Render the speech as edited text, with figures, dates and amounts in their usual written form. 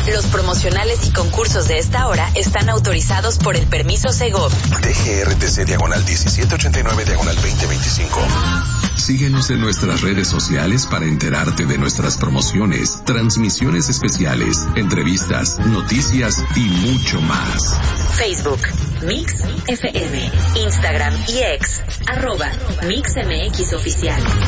Los promocionales y concursos de esta hora están autorizados por el permiso Segov. DGRTC/1789/2025. Síguenos en nuestras redes sociales para enterarte de nuestras promociones, transmisiones especiales, entrevistas, noticias y mucho más. Facebook, Mix FM, Instagram y X, @MixMX Oficial.